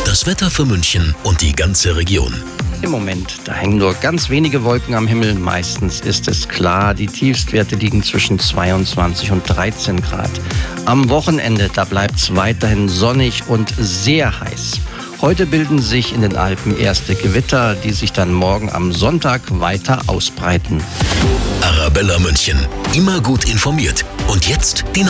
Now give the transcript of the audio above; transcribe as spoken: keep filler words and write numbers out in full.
Das Wetter für München und die ganze Region. Im Moment, da hängen nur ganz wenige Wolken am Himmel. Meistens ist es klar, die Tiefstwerte liegen zwischen zweiundzwanzig und dreizehn Grad. Am Wochenende, da bleibt es weiterhin sonnig und sehr heiß. Heute bilden sich in den Alpen erste Gewitter, die sich dann morgen am Sonntag weiter ausbreiten. Arabella München, immer gut informiert. Und jetzt die